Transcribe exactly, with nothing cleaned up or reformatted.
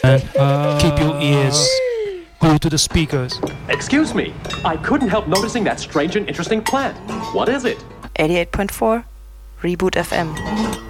And keep your ears glued to the speakers. Excuse me, I couldn't help noticing that strange and interesting plant. What is it? eighty-eight point four Reboot F M.